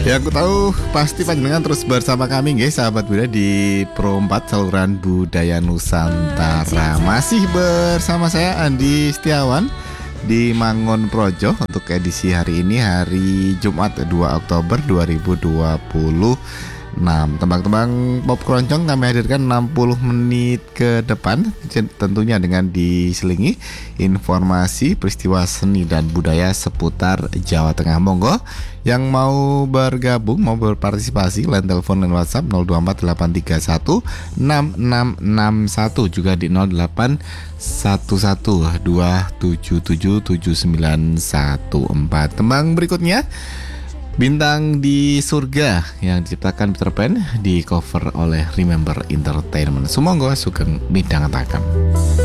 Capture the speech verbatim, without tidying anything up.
Ya aku tahu pasti panjenengan terus bersama kami guys, sahabat Buddha di Pro empat Saluran Budaya Nusantara. Masih bersama saya Andi Setiawan di Mangun Projo untuk edisi hari ini, hari Jumat dua Oktober dua ribu dua puluh enam. Tembang-tembang pop keroncong kami hadirkan enam puluh menit ke depan, tentunya dengan diselingi informasi peristiwa seni dan budaya seputar Jawa Tengah. Monggo yang mau bergabung, mau berpartisipasi, line telepon dan WhatsApp nol dua empat delapan tiga satu enam enam enam satu, juga di nol delapan satu satu dua tujuh tujuh tujuh sembilan satu empat. Tembang berikutnya Bintang di Surga yang diciptakan Peter Pan, di cover oleh Remember Entertainment. Sumangga sugeng midhangetaken.